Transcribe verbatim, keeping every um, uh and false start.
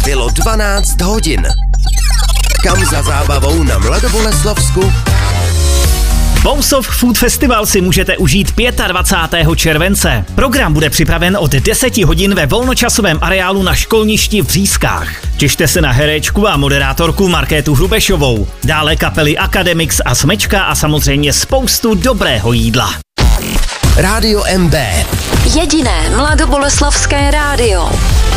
Bylo dvanáct hodin. Kam za zábavou na Mladoboleslavsku? Bousov Food Festival si můžete užít dvacátého pátého července. Program bude připraven od deseti hodin ve volnočasovém areálu na školništi v Břízkách. Těšte se na herečku a moderátorku Markétu Hrubešovou. Dále kapely Academix a Smečka a samozřejmě spoustu dobrého jídla. Rádio M B. Jediné mladoboleslavské rádio.